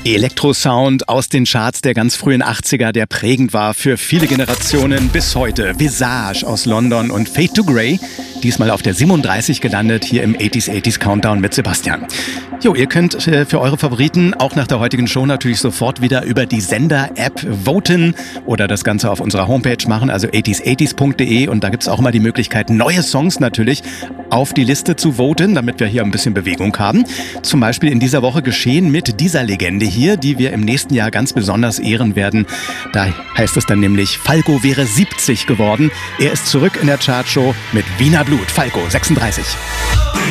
Elektrosound aus den Charts der ganz frühen 80er, der prägend war für viele Generationen bis heute. Visage aus London und Fade to Grey, diesmal auf der 37 gelandet, hier im 80s Countdown mit Sebastian. Jo, ihr könnt für eure Favoriten auch nach der heutigen Show natürlich sofort wieder über die Sender-App voten oder das Ganze auf unserer Homepage machen, also 80s80s.de, und da gibt es auch immer die Möglichkeit, neue Songs natürlich auf die Liste zu voten, damit wir hier ein bisschen Bewegung haben. Zum Beispiel in dieser Woche geschehen mit dieser Legende hier, die wir im nächsten Jahr ganz besonders ehren werden. Da heißt es dann nämlich, Falco wäre 70 geworden. Er ist zurück in der Chartshow mit Wiener Blut. Falco, 36.